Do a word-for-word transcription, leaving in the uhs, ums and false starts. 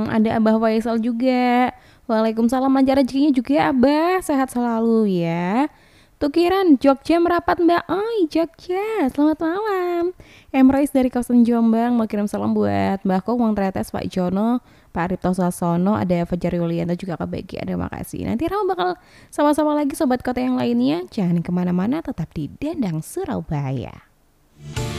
ada Abah Faisal juga. Waalaikumsalam, lancar rezekinya juga ya Abah, sehat selalu ya. Tukiran Jogja merapat Mbak Oi, Jogja. Selamat malam. Emrais dari kawasan Jombang mau kirim salam buat Mbak Wong Tretes, Pak Jono, Pak Ripto Sasono, ada Fajar Yulianto juga Kak Begi. Terima kasih. Nanti Rama bakal sama-sama lagi sobat kota yang lainnya. Jangan kemana-mana, tetap di Dendang Surabaya.